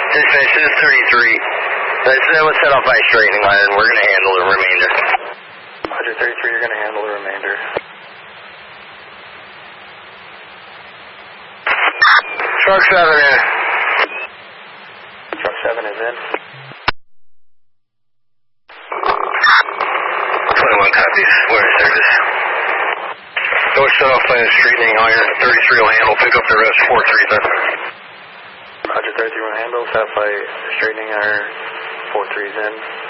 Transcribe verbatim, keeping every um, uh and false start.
Dispatch, this is thirty-three. That's, that was set off by a straightening line, and we're going to handle the remainder. Roger, thirty-three, you're going to handle the remainder. Truck seven in. Truck seven is in. twenty-one copies. Where is service? Go set off by a straightening iron. thirty-three will handle. Pick up the rest. four three is in. Roger, thirty-three will handle. Set off by straightening iron. four three is in.